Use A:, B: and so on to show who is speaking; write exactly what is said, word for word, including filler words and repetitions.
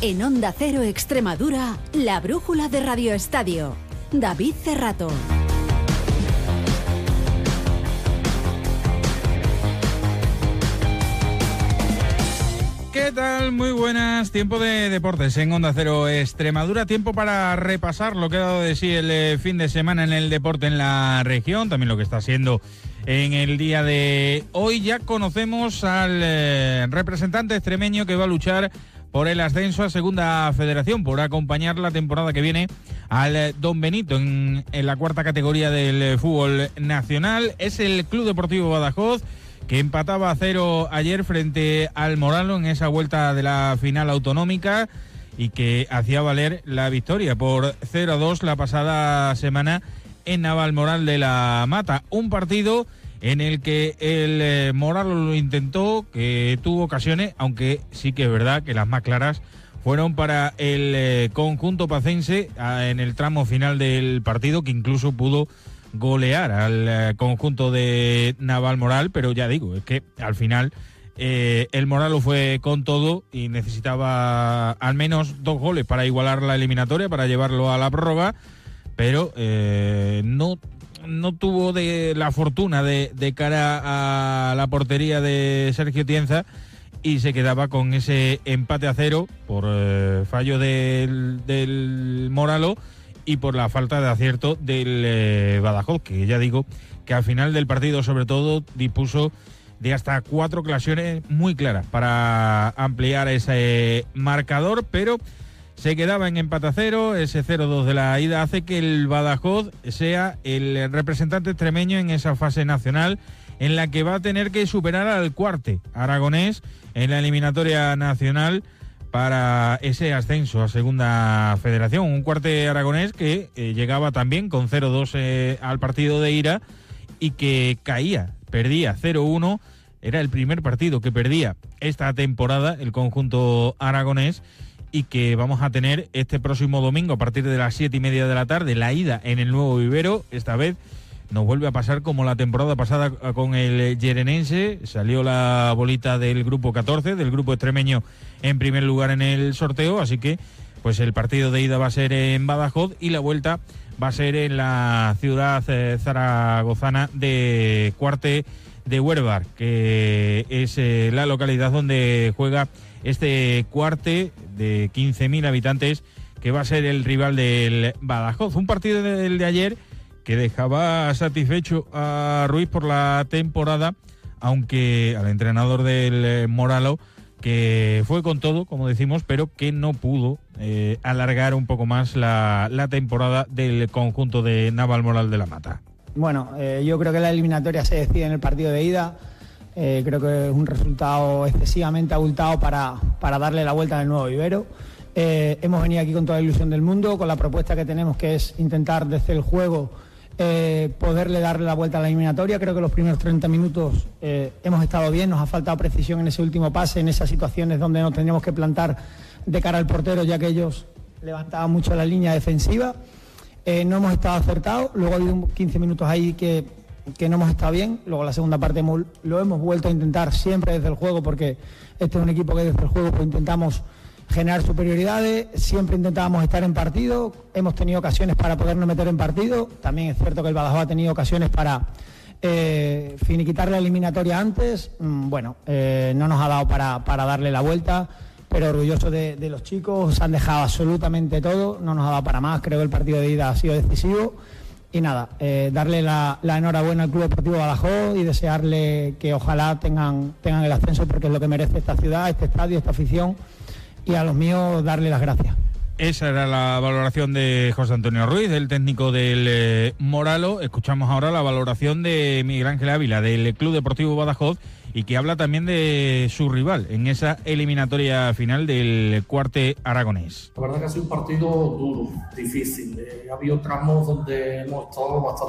A: En Onda Cero Extremadura, la brújula de Radio Estadio. David Cerrato.
B: ¿Qué tal? Muy buenas. Tiempo de deportes en Onda Cero Extremadura. Tiempo para repasar lo que ha dado de sí el eh, fin de semana en el deporte en la región. También lo que está haciendo en el día de hoy. Ya conocemos al eh, representante extremeño que va a luchar por el ascenso a Segunda Federación, por acompañar la temporada que viene al eh, Don Benito en, en la cuarta categoría del eh, fútbol nacional. Es el Club Deportivo Badajoz, que empataba a cero ayer frente al Moralo en esa vuelta de la final autonómica y que hacía valer la victoria por cero a dos la pasada semana en Navalmoral de la Mata. Un partido en el que el eh, Moralo lo intentó, que tuvo ocasiones, aunque sí que es verdad que las más claras fueron para el eh, conjunto pacense a, en el tramo final del partido, que incluso pudo golear al eh, conjunto de Navalmoral, pero ya digo, es que al final eh, el Moralo fue con todo y necesitaba al menos dos goles para igualar la eliminatoria, para llevarlo a la prórroga, pero eh, no, no tuvo de la fortuna de, de cara a la portería de Sergio Tienza y se quedaba con ese empate a cero por eh, fallo del, del Moralo y por la falta de acierto del eh, Badajoz, que ya digo que al final del partido sobre todo dispuso de hasta cuatro ocasiones muy claras para ampliar ese marcador, pero se quedaba en empate a cero. Ese cero dos de la ida hace que el Badajoz sea el representante extremeño en esa fase nacional, en la que va a tener que superar al Cuarte aragonés en la eliminatoria nacional para ese ascenso a Segunda Federación. Un Cuarte aragonés que eh, llegaba también con cero dos eh, al partido de ida y que caía, perdía cero uno. Era el primer partido que perdía esta temporada el conjunto aragonés y que vamos a tener este próximo domingo a partir de las siete y media de la tarde, la ida en el Nuevo Vivero. Esta vez nos vuelve a pasar como la temporada pasada con el Yerenense. Salió la bolita del grupo catorce, del grupo extremeño en primer lugar en el sorteo, así que pues el partido de ida va a ser en Badajoz y la vuelta va a ser en la ciudad eh, zaragozana de Cuarte de Huérvar, que es eh, la localidad donde juega este Cuarte de quince mil habitantes, que va a ser el rival del Badajoz. Un partido del de ayer que dejaba satisfecho a Ruiz por la temporada, aunque al entrenador del Moralo, que fue con todo, como decimos, pero que no pudo eh, alargar un poco más la, la temporada del conjunto de Navalmoral de la Mata.
C: Bueno, eh, yo creo que la eliminatoria se decide en el partido de ida. Eh, creo que es un resultado excesivamente abultado para, para darle la vuelta en el Nuevo Vivero. Eh, hemos venido aquí con toda la ilusión del mundo, con la propuesta que tenemos, que es intentar desde el juego eh, poderle darle la vuelta a la eliminatoria. Creo que los primeros treinta minutos eh, hemos estado bien, nos ha faltado precisión en ese último pase, en esas situaciones donde nos teníamos que plantar de cara al portero, ya que ellos levantaban mucho la línea defensiva. Eh, no hemos estado acertados, luego ha habido quince minutos ahí que, que no hemos estado bien, luego la segunda parte hemos, lo hemos vuelto a intentar siempre desde el juego, porque este es un equipo que desde el juego pues intentamos generar superioridades, siempre intentábamos estar en partido, hemos tenido ocasiones para podernos meter en partido. También es cierto que el Badajoz ha tenido ocasiones para eh, finiquitar la eliminatoria antes. Mm, bueno, eh, no nos ha dado para, para darle la vuelta, pero orgulloso de, de los chicos, han dejado absolutamente todo, no nos ha dado para más. Creo que el partido de ida ha sido decisivo y nada, eh, darle la, la enhorabuena al Club Deportivo Badajoz y desearle que ojalá tengan, tengan el ascenso, porque es lo que merece esta ciudad, este estadio, esta afición, y a los míos darle las gracias.
B: Esa era la valoración de José Antonio Ruiz, el técnico del eh, Moralo. Escuchamos ahora la valoración de Miguel Ángel Ávila, del Club Deportivo Badajoz, y que habla también de su rival en esa eliminatoria final del Cuarte aragonés.
D: La verdad que ha sido un partido duro, difícil. Eh, ha habido tramos donde hemos estado bastante